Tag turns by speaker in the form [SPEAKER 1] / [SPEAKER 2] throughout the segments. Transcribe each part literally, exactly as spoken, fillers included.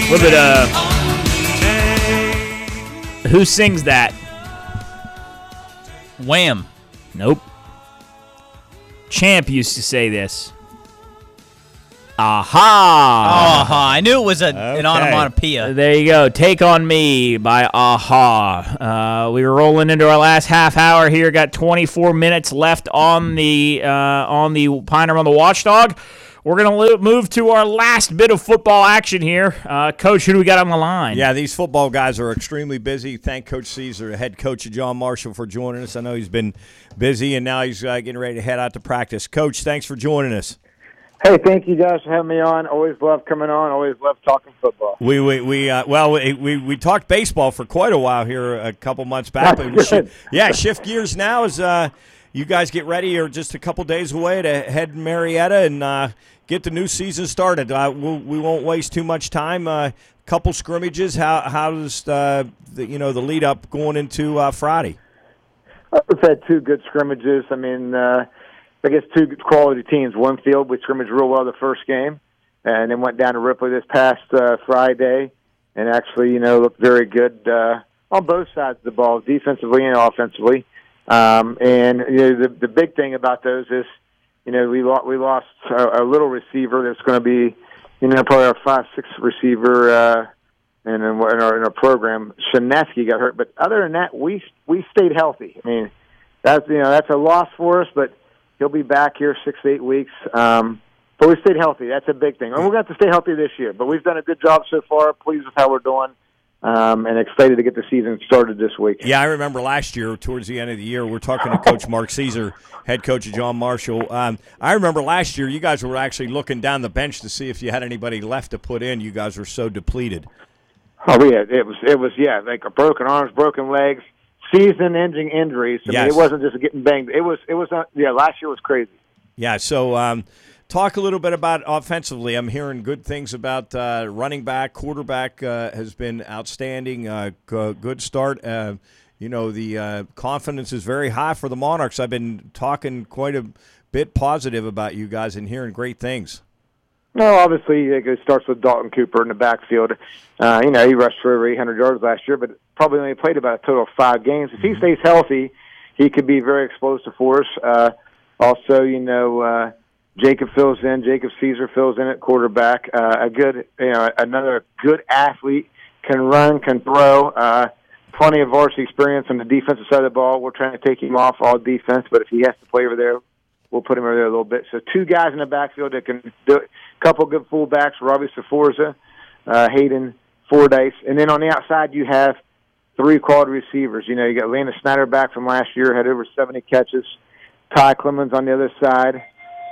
[SPEAKER 1] A little bit of who sings that?
[SPEAKER 2] Wham.
[SPEAKER 1] Nope. Champ used to say this. Aha!
[SPEAKER 2] Aha! I knew it was a,
[SPEAKER 1] Okay.
[SPEAKER 2] an onomatopoeia.
[SPEAKER 1] There you go. Take on Me by Aha. Uh, we were rolling into our last half hour here. Got twenty-four minutes left on the uh, on the Pioneer on the Watchdog. We're going to move to our last bit of football action here. Uh, Coach, who do we got on the line?
[SPEAKER 3] Yeah, these football guys are extremely busy. Thank Coach Caesar, head coach John Marshall, for joining us. I know he's been busy, and now he's uh, getting ready to head out to practice. Coach, thanks for joining us.
[SPEAKER 4] Hey, thank you guys for having me on. Always love coming on. Always love talking football.
[SPEAKER 3] We we we uh, well we, we we talked baseball for quite a while here a couple months back. But we should, yeah, shift gears now as uh, you guys get ready. You're just a couple days away to head to Marietta and uh, get the new season started. Uh, we'll, we won't waste too much time. A uh, couple scrimmages. How how does uh, the you know the lead up going into uh, Friday?
[SPEAKER 4] We've had two good scrimmages. I mean. Uh, I guess two quality teams. One field, we scrimmaged real well the first game, and then went down to Ripley this past uh, Friday, and actually, you know, looked very good uh, on both sides of the ball, defensively and offensively. Um, and you know, the the big thing about those is, you know, we lost we lost a, a little receiver that's going to be, you know, probably our five six receiver, uh, and in our in our program, Shinesky got hurt. But other than that, we we stayed healthy. I mean, that's you know that's a loss for us, but he'll be back here six to eight weeks. Um, but we stayed healthy. That's a big thing. And we're going to have to stay healthy this year. But we've done a good job so far. Pleased with how we're doing. Um, and excited to get the season started this week.
[SPEAKER 3] Yeah, I remember last year, towards the end of the year, we're talking to Coach Mark Caesar, head coach of John Marshall. Um, I remember last year you guys were actually looking down the bench to see if you had anybody left to put in. You guys were so depleted.
[SPEAKER 4] Oh, yeah. It was, it was yeah, like broken arms, broken legs. Season-ending injuries. I
[SPEAKER 3] yes.
[SPEAKER 4] mean, it wasn't just getting banged. It was, it was, uh, yeah, last year was crazy.
[SPEAKER 3] Yeah, so um, talk a little bit about offensively. I'm hearing good things about uh, running back, quarterback uh, has been outstanding, uh, g- good start. Uh, you know, the uh, confidence is very high for the Monarchs. I've been talking quite a bit positive about you guys and hearing great things.
[SPEAKER 4] No, obviously it starts with Dalton Cooper in the backfield. Uh, you know, he rushed for over eight hundred yards last year, but probably only played about a total of five games. If he stays healthy, he could be very explosive for us. Uh, also, you know, uh, Jacob fills in. Jacob Caesar fills in at quarterback. Uh, a good, you know, another good athlete, can run, can throw. Uh, plenty of varsity experience on the defensive side of the ball. We're trying to take him off all defense, but if he has to play over there, we'll put him over there a little bit. So two guys in the backfield that can do it. A couple good fullbacks, Robbie Saforza, uh, Hayden Fordyce. And then on the outside, you have three quality receivers. You know, you got Landon Snyder back from last year, had over seventy catches. Ty Clemens on the other side.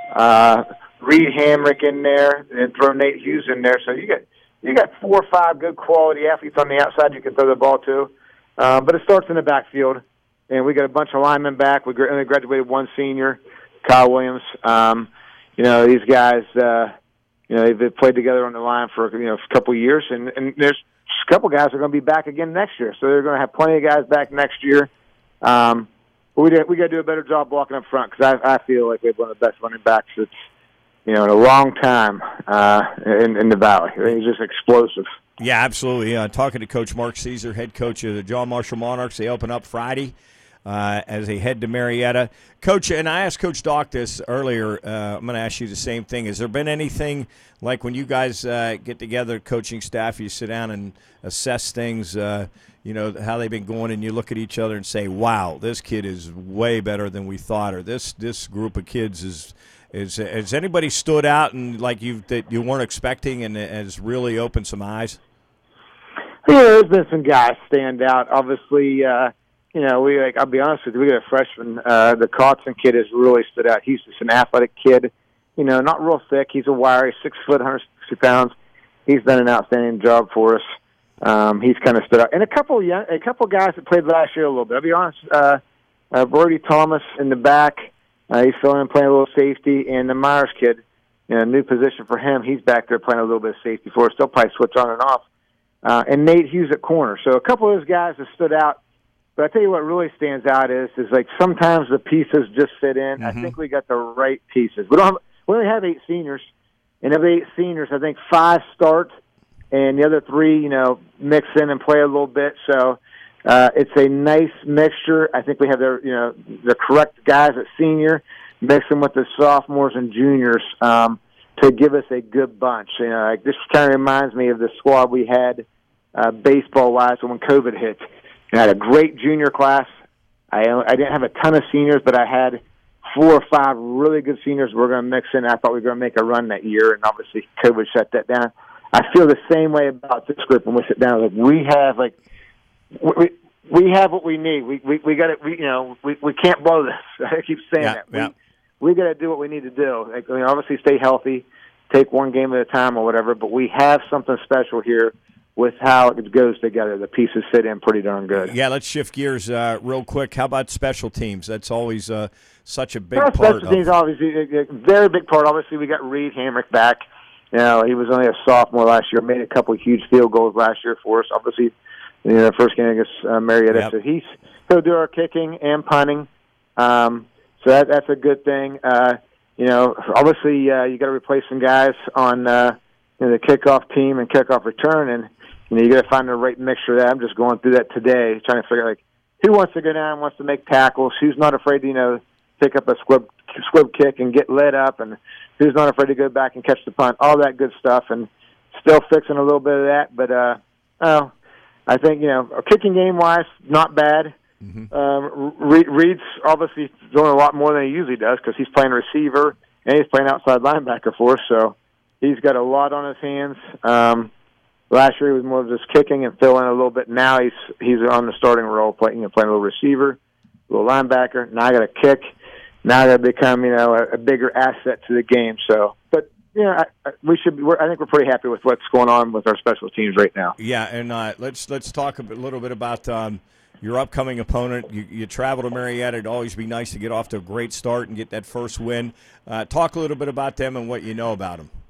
[SPEAKER 4] Uh, Reed Hamrick in there, and throw Nate Hughes in there. So you got you got four or five good quality athletes on the outside you can throw the ball to. Uh, but it starts in the backfield. And we got a bunch of linemen back. We only graduated one senior, Kyle Williams. Um, you know, these guys, uh, you know, they've played together on the line for, you know, a couple of years. And, and there's a couple guys that are going to be back again next year. So they're going to have plenty of guys back next year. Um, but we, we got to do a better job blocking up front because I, I feel like we have one of the best running backs that's, you know, in a long time uh, in, in the Valley. He's just explosive.
[SPEAKER 3] Yeah, absolutely. Uh, talking to Coach Mark Caesar, head coach of the John Marshall Monarchs. They open up Friday. Uh, as they head to Marietta. Coach, and I asked Coach Doc this earlier, uh, I'm going to ask you the same thing. Has there been anything, like when you guys uh, get together, coaching staff, you sit down and assess things, uh, you know, how they've been going, and you look at each other and say, wow, this kid is way better than we thought, or this this group of kids is, is has anybody stood out and like you that you weren't expecting and has really opened some eyes?
[SPEAKER 4] Yeah, there's been some guys stand out. Obviously, uh, You know, we like. I'll be honest with you. We got a freshman. Uh, the Cotson kid has really stood out. He's just an athletic kid. You know, not real thick. He's a wiry, six foot, one hundred sixty pounds. He's done an outstanding job for us. Um, he's kind of stood out. And a couple, young, a couple guys that played last year a little bit. I'll be honest. Uh, uh, Brody Thomas in the back. Uh, he's filling in, playing a little safety. And the Myers kid, you know, new position for him. He's back there playing a little bit of safety for us. They'll probably switch on and off. Uh, and Nate Hughes at corner. So a couple of those guys have stood out. But I tell you what really stands out is is like sometimes the pieces just fit in. Mm-hmm. I think we got the right pieces. We don't have, we only have eight seniors, and of the eight seniors, I think five start, and the other three, you know, mix in and play a little bit. So uh, it's a nice mixture. I think we have the, you know, the correct guys at senior, mixing with the sophomores and juniors um, to give us a good bunch. You know, like, this kind of reminds me of the squad we had uh, baseball-wise when COVID hit. I had a great junior class. I I didn't have a ton of seniors, but I had four or five really good seniors we're going to mix in. I thought we were going to make a run that year, and obviously COVID shut that down. I feel the same way about this group when we sit down. Like, we have like we we have what we need. We we we got it. We you know we we can't blow this. I keep saying
[SPEAKER 3] yeah,
[SPEAKER 4] that.
[SPEAKER 3] Yeah.
[SPEAKER 4] We we got to do what we need to do. Like, I mean, obviously, stay healthy, take one game at a time or whatever. But we have something special here with how it goes together. The pieces fit in pretty darn good.
[SPEAKER 3] Yeah, let's shift gears uh, real quick. How about special teams? That's always uh, such a big
[SPEAKER 4] well,
[SPEAKER 3] part
[SPEAKER 4] special
[SPEAKER 3] of
[SPEAKER 4] teams, obviously, a very big part. Obviously, we got Reed Hamrick back. You know, he was only a sophomore last year, made a couple of huge field goals last year for us. Obviously, you know, first game against uh, Marietta.
[SPEAKER 3] Yep.
[SPEAKER 4] So he's he'll do our kicking and punting. Um, so that, that's a good thing. Uh, you know, obviously, uh, you got to replace some guys on uh, you know, the kickoff team and kickoff return, and you know, you got to find the right mixture of that. I'm just going through that today, trying to figure out, like, who wants to go down, wants to make tackles, who's not afraid to, you know, pick up a squib, squib kick and get lit up, and who's not afraid to go back and catch the punt, all that good stuff, and still fixing a little bit of that. But, uh, oh, I think, you know, kicking game-wise, not bad. Mm-hmm. Um, Reed's obviously doing a lot more than he usually does because he's playing receiver and he's playing outside linebacker for us, so he's got a lot on his hands. Um Last year he was more of just kicking and filling a little bit. Now he's he's on the starting role, playing you know, playing a little receiver, a little linebacker. Now I got to kick. Now I got to become you know a, a bigger asset to the game. So, but you know, I, I, we should. Be, we're, I think we're pretty happy with what's going on with our special teams right now.
[SPEAKER 3] Yeah, and uh, let's let's talk a bit, little bit about um, your upcoming opponent. You, you travel to Marietta. It'd always be nice to get off to a great start and get that first win. Uh, talk a little bit about them and what you know about them.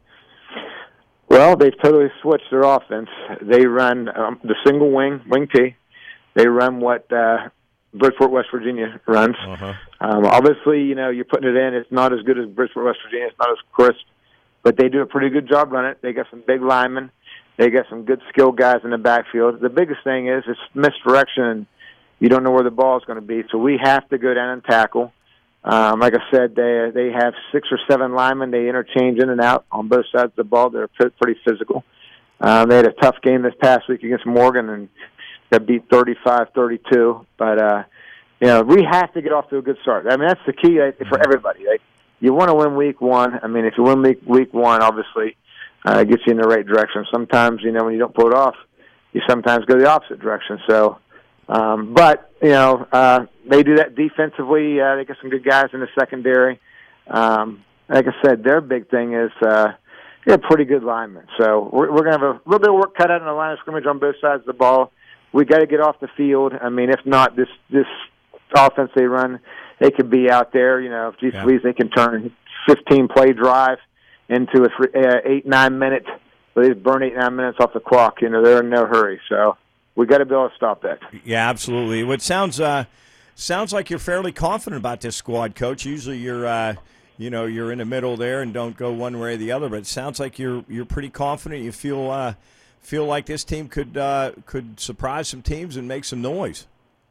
[SPEAKER 4] Well, they've totally switched their offense. They run um, the single wing, wing T. They run what uh, Bridgeport, West Virginia runs. Uh-huh. Um, obviously, you know, you're putting it in. It's not as good as Bridgeport, West Virginia. It's not as crisp, but they do a pretty good job running it. They got some big linemen. They got some good skilled guys in the backfield. The biggest thing is it's misdirection, and you don't know where the ball is going to be. So we have to go down and tackle. Um, like I said, they they have six or seven linemen. They interchange in and out on both sides of the ball. They're pretty physical. Um, they had a tough game this past week against Morgan and got beat thirty-five thirty-two. But, uh, you know, we have to get off to a good start. I mean, that's the key like, for everybody. Like, you want to win week one. I mean, if you win week, week one, obviously, uh, it gets you in the right direction. Sometimes, you know, when you don't pull it off, you sometimes go the opposite direction. So, Um, but, you know, uh, they do that defensively. Uh, they got some good guys in the secondary. Um, like I said, their big thing is uh, they're pretty good linemen. So we're, we're going to have a little bit of work cut out in the line of scrimmage on both sides of the ball. We got to get off the field. I mean, if not, this this offense they run, they could be out there. You know, if G. Please, they can turn fifteen-play drive into a three, uh, eight, nine minute. So they just burn eight, nine minutes off the clock. You know, they're in no hurry. So we got to be able to stop that.
[SPEAKER 3] Yeah, absolutely. What sounds uh, sounds like you're fairly confident about this squad, Coach. Usually you're, uh, you know, you're in the middle there and don't go one way or the other. But it sounds like you're you're pretty confident. You feel uh, feel like this team could uh, could surprise some teams and make some noise.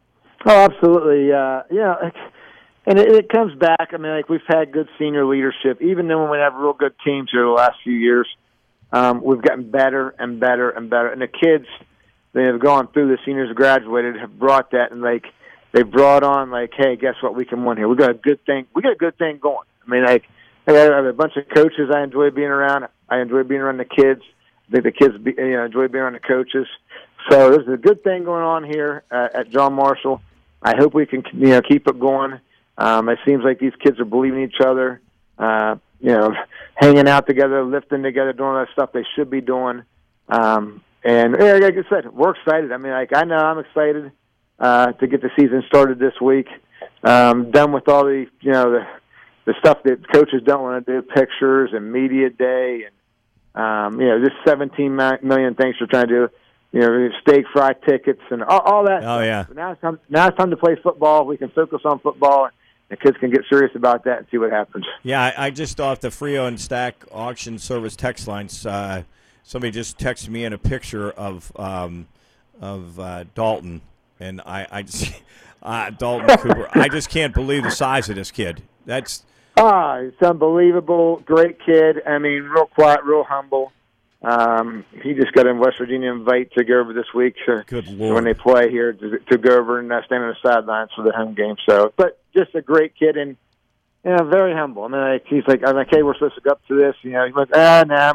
[SPEAKER 4] Oh, absolutely. Uh, yeah, and it, it comes back. I mean, like we've had good senior leadership, even then when we have real good teams here the last few years. Um, we've gotten better and better and better, and the kids. They have gone through, the seniors graduated, have brought that, and like they brought on like, hey, guess what? We can win here. We got a good thing. We got a good thing going. I mean, like I have a bunch of coaches I enjoy being around. I enjoy being around the kids. I think the kids, be, you know, enjoy being around the coaches. So there's a good thing going on here uh, at John Marshall. I hope we can, you know, keep it going. Um, it seems like these kids are believing each other. Uh, you know, hanging out together, lifting together, doing all that stuff they should be doing. Um, And yeah, like I said, we're excited. I mean, like I know I'm excited uh, to get the season started this week. Um, done with all the, you know, the the stuff that coaches don't want to do, pictures and media day, and um, you know, just seventeen million things they're trying to do. You know, steak fry tickets and all, all that.
[SPEAKER 3] Oh
[SPEAKER 4] stuff.
[SPEAKER 3] yeah.
[SPEAKER 4] But now it's time. Now it's time to play football. We can focus on football. The kids can get serious about that and see what happens.
[SPEAKER 3] Yeah, I, I just off the Frio and Stack auction service text lines. Uh, somebody just texted me in a picture of um, of uh, Dalton, and I, I just uh, Dalton Cooper. I just can't believe the size of this kid. That's
[SPEAKER 4] ah, it's unbelievable. Great kid. I mean, real quiet, real humble. Um, he just got a West Virginia invite to go over this week to,
[SPEAKER 3] Good Lord.
[SPEAKER 4] when they play here to, to go over and uh, stand on the sidelines for the home game. So, but just a great kid and you know, very humble. I mean, like, he's like, I'm like, hey, we're supposed to go up to this. You know, he goes, ah, nah,